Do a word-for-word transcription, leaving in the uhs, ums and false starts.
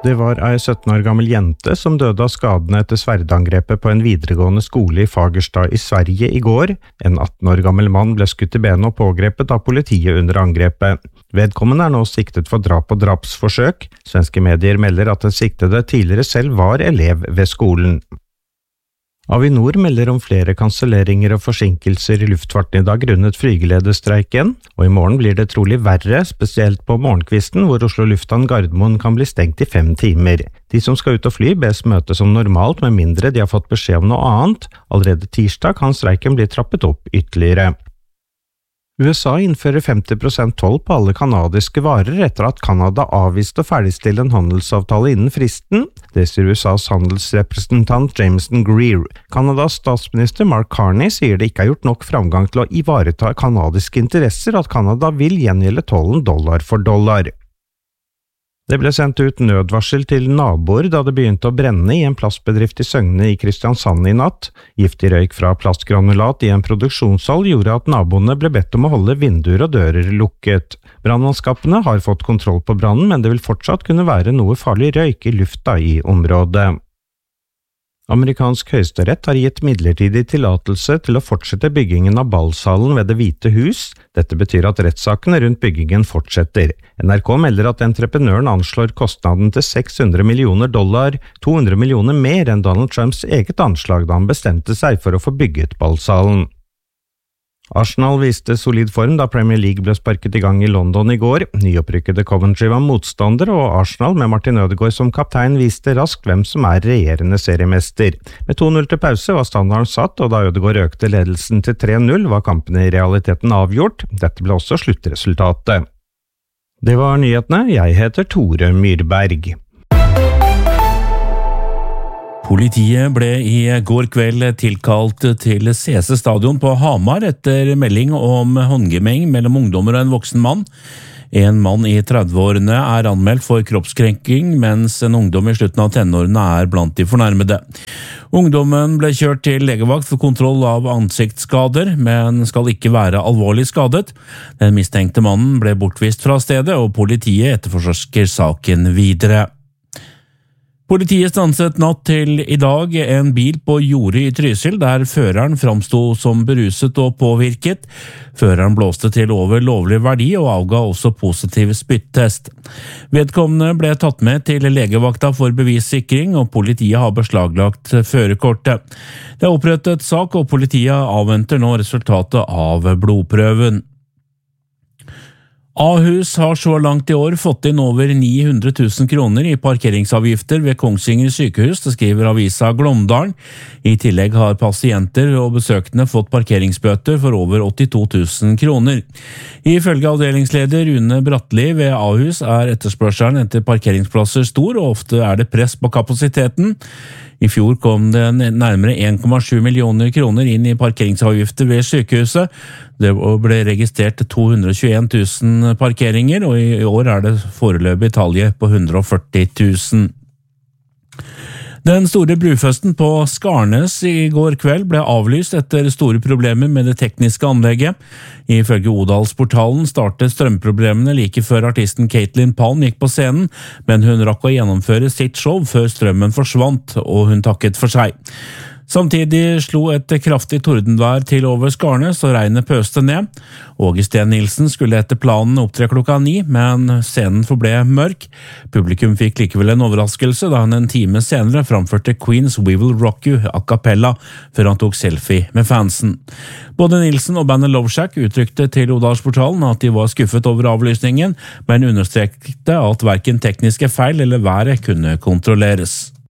Det var ei sytten år gammel jente som døde av skadene etter sverdangrepet på en videregående skole i Fagersta i Sverige i går. En atten år gammel mann ble skutt i benet og pågrepet av politiet under angrepet. Vedkommende er nå siktet for drap og drapsforsøk. Svenske medier melder at den siktede tidligere selv var elev ved skolen. Avinor melder om flere kanselleringer og forsinkelser i luftfarten i dag grunnet flygelederstreiken, og i morgen blir det trolig verre, spesielt på morgenkvisten hvor Oslo Lufthavn Gardermoen kan bli stengt i fem timer. De som skal ut og fly bes møte som normalt med mindre de har fått beskjed om noe annet. Allerede tirsdag kan streiken bli trappet opp ytterligere. U S A innfører femti prosent toll på alle kanadiske varer etter at Kanada avviste å ferdigstille en handelsavtale innen fristen. Det sier U S A's handelsrepresentant Jameson Greer. Kanadas statsminister Mark Carney sier det ikke er gjort nok framgang til å ivareta kanadiske interesser, og at Kanada vil gjengjelde tollen dollar for dollar. Det ble sendt ut nødvarsel til naboer da det begynte å brenne i en plastbedrift i Søgne i Kristiansand i natt. Giftig røyk fra plastgranulat i en produksjonshall gjorde at naboene ble bedt om å holde vinduer og dører lukket. Brannmannskapene har fått kontroll på brannen, men det vil fortsatt kunne være noe farlig røyk i lufta i området. Amerikansk høyesterett har gitt midlertidig tillatelse til å fortsette byggingen av ballsalen ved Det hvite hus. Dette betyr at rettssakene rundt byggingen fortsetter. N R K melder at entreprenøren anslår kostnaden til seks hundre millioner dollar, to hundre millioner mer enn Donald Trumps eget anslag da han bestemte seg for å få bygget ballsalen. Arsenal viste solid form da Premier League ble sparket i gang i London i går. Nyopprykkede Coventry var motstander, og Arsenal med Martin Ødegaard som kaptein viste raskt hvem som er regjerende seriemester. Med to null til pause var standarden satt, og da Ødegaard økte ledelsen til tre null var kampen i realiteten avgjort. Dette ble også sluttresultatet. Det var nyhetene. Jeg heter Tore Myrberg. Politiet ble i går kveld tilkalt til C C Stadion på Hamar etter melding om håndgemeng mellom ungdommer og en voksen mann. En mann i trettiårene er anmeldt for kroppskrenking, mens en ungdom i slutten av tenårene er blant de fornærmede. Ungdommen ble kjørt til legevakt for kontroll av ansiktsskader, men skal ikke være alvorlig skadet. Den mistenkte mannen ble bortvist fra stedet, og politiet etterforsker saken videre. Politiet stanset natt til i dag en bil på Jordet i Trysil, der føreren framstod som beruset og påvirket. Føreren blåste til over lovlig verdi og avga også positiv spyttest. Vedkommende ble tatt med til legevakta for bevissikring, og politiet har beslaglagt førerkortet. Det er opprettet sak, og politiet avventer nå resultatet av blodprøven. Ahus har så langt i år fått inn over ni hundre tusen kroner i parkeringsavgifter ved Kongsvinger sykehus, det skriver avisa Glåmdalen. I tillegg har pasienter og besøkende fått parkeringsbøter for over åttito tusen kroner. Ifølge avdelingsleder Rune Bratteli ved Ahus er etterspørselen etter parkeringsplasser stor, og ofte er det press på kapasiteten. I fjor kom det nærmere en komma sju millioner kroner inn i parkeringsavgifter ved sykehuset. Det ble registrert to hundre og tjueen tusen parkeringer, og i år er det foreløpig tallet på hundre og førti tusen. Den store brufesten på Skarnes i går kveld ble avlyst etter store problemer med det tekniske anlegget. Ifølge Odalsportalen startet strømproblemene like før artisten Caitlin Palm gikk på scenen, men hun rakk å gjennomføre sitt show før strømmen forsvant, og hun takket for seg. Samtidig slo et kraftig tordenvær til over Skarnes, og regnet pøste ned. Åge Steen Nilsen skulle etter planen opptre klokka ni, men scenen forble mørk. Publikum fikk likevel en overraskelse da han en time senere framførte Queen's We Will Rock You a cappella, før han tok selfie med fansen. Både Nilsen og bandet Love Shack uttrykte til Odalsportalen at de var skuffet over avlysningen, men understrekte at hverken tekniske feil eller været kunne kontrolleres.